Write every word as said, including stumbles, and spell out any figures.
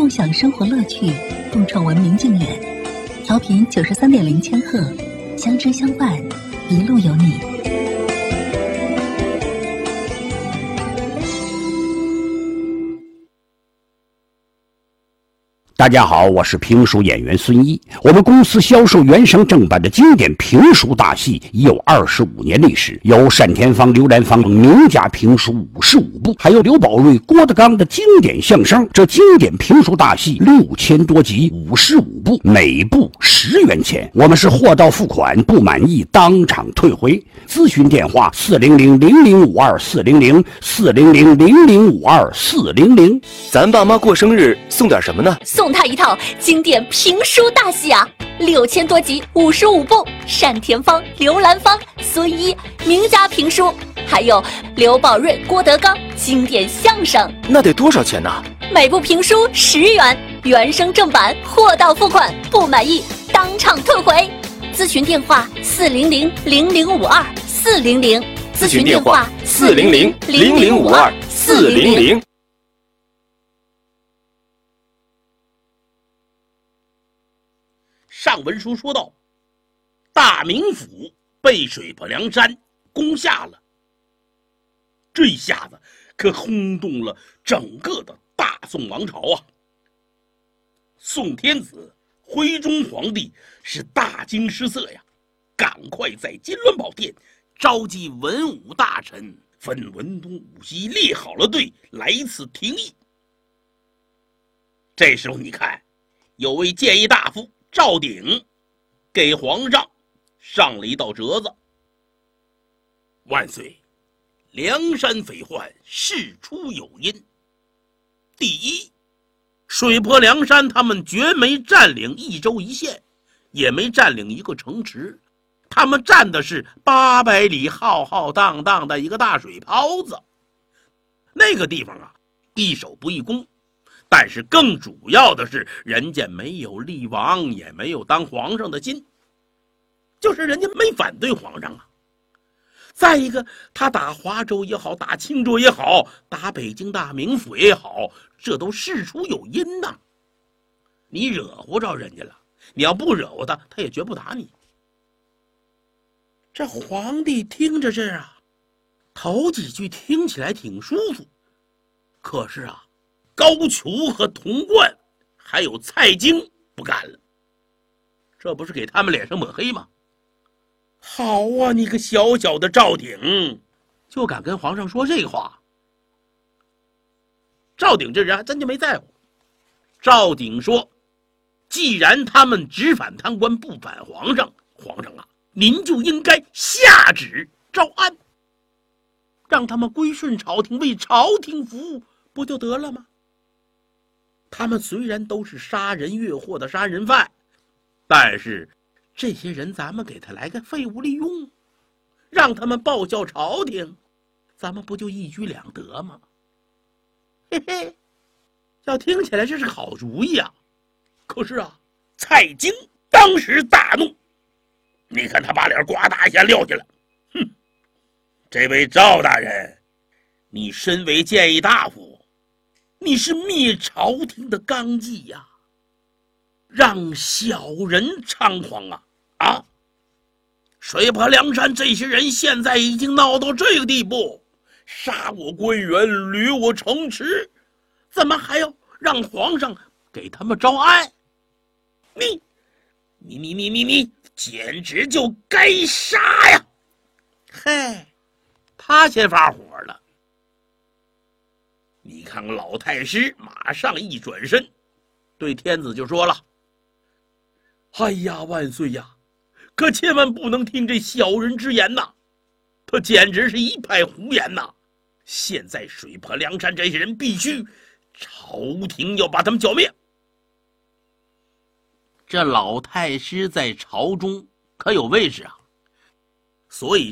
共享生活乐趣，共创文明敬远。调频九十三点零千赫，相知相伴，一路有你。 大家好，我是评书演员孙一。我们公司销售原声正版的经典评书大戏已有二十五年历史，有单田芳、刘兰芳等名家评书五十五部，还有刘宝瑞、郭德纲的经典相声。这经典评书大戏六千多集，五十五部，每部十元钱。我们是货到付款，不满意当场退回。咨询电话：四零零零零五二四零零四零零零零五二四零零。 咱爸妈过生日送点什么呢？ 送他一套经典评书大戏啊，六千多集，五十五部，单田芳、刘兰芳、孙一名家评书，还有刘宝瑞、郭德纲经典相声。 那得多少钱呢？ 每部评书十元，原声正版，货到付款，不满意当场退回。咨询电话：四零零零零五二四零零。 咨询电话：四零零零零五二四零零。 上文书说到，大名府被水泊梁山攻下了，这一下子可轰动了整个的大宋王朝啊！宋天子徽宗皇帝是大惊失色呀，赶快在金銮宝殿召集文武大臣，分文东武西，列好了队来一次廷议。这时候你看，有位谏议大夫赵鼎给皇上上了一道折子：万岁，梁山匪患事出有因。第一，水泊梁山他们绝没占领一州一县，也没占领一个城池，他们占的是八百里浩浩荡荡的一个大水泡子。那个地方啊，易守不易攻，但是更主要的是，人家没有立王，也没有当皇上的心，就是人家没反对皇上啊。再一个，他打华州也好，打青州也好，打北京大名府也好，这都事出有因呐。你惹乎着人家了，你要不惹乎他，他也绝不打你。这皇帝听着这啊，头几句听起来挺舒服，可是啊，高俅和童贯还有蔡京不干了，这不是给他们脸上抹黑吗？好啊，你个小小的赵鼎就敢跟皇上说这个话。赵鼎这人还真就没在乎。赵鼎说，既然他们只反贪官不反皇上，皇上啊，您就应该下旨招安，让他们归顺朝廷，为朝廷服务，不就得了吗？他们虽然都是杀人越货的杀人犯，但是这些人咱们给他来个废物利用，让他们报效朝廷，咱们不就一举两得吗？嘿嘿，要听起来这是个好主意啊。可是啊，蔡京当时大怒，你看他把脸呱嗒一下撂下了。哼，这位赵大人，你身为谏议大夫，你是灭朝廷的纲纪呀，让小人猖狂啊！啊，水泊梁山这些人现在已经闹到这个地步，杀我官员，掠我城池，怎么还要让皇上给他们招安？你，你你你你你，简直就该杀呀！嘿，他先发火了。你看老太师马上一转身，对天子就说了：哎呀，万岁呀，可千万不能听这小人之言呐，他简直是一派胡言呐！现在水泊梁山这些人必须朝廷要把他们剿灭。这老太师在朝中可有位置啊，所以